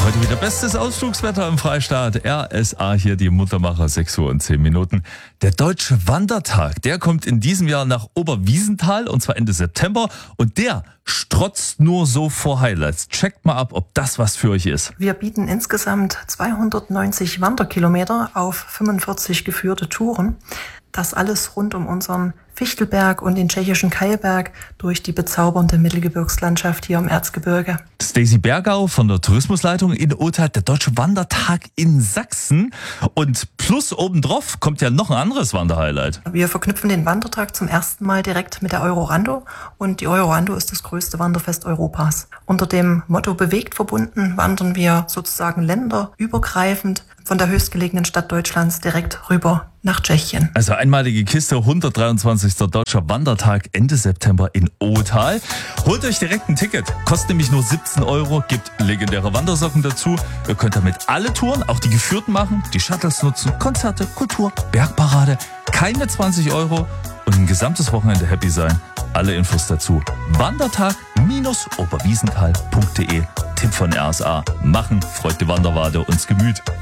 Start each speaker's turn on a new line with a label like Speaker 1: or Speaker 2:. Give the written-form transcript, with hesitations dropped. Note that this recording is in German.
Speaker 1: Heute wieder bestes Ausflugswetter im Freistaat. RSA hier, die Muttermacher, 6:10 Uhr. Der Deutsche Wandertag, der kommt in diesem Jahr nach Oberwiesenthal und zwar Ende September. Und der strotzt nur so vor Highlights. Checkt mal ab, ob das was für euch ist.
Speaker 2: Wir bieten insgesamt 290 Wanderkilometer auf 45 geführte Touren. Das alles rund um unseren Fichtelberg und den tschechischen Keilberg durch die bezaubernde Mittelgebirgslandschaft hier im Erzgebirge.
Speaker 1: Stacey Bergau von der Tourismusleitung in Othal, der Deutsche Wandertag in Sachsen. Und plus obendrauf kommt ja noch ein anderes Wanderhighlight.
Speaker 2: Wir verknüpfen den Wandertag zum ersten Mal direkt mit der Eurorando. Und die Eurorando ist das größte Wanderfest Europas. Unter dem Motto Bewegt verbunden wandern wir sozusagen länderübergreifend von der höchstgelegenen Stadt Deutschlands direkt rüber nach Tschechien.
Speaker 1: Also einmalige Kiste, 123. Deutscher Wandertag Ende September in Othal. Holt euch direkt ein Ticket. Kostet nämlich nur 17 €, gibt legendäre Wandersocken dazu. Ihr könnt damit alle Touren, auch die geführten machen, die Shuttles nutzen, Konzerte, Kultur, Bergparade. Keine 20 € und ein gesamtes Wochenende happy sein. Alle Infos dazu. Wandertag-oberwiesenthal.de. Tipp von RSA. Machen freut die Wanderwade uns Gemüt.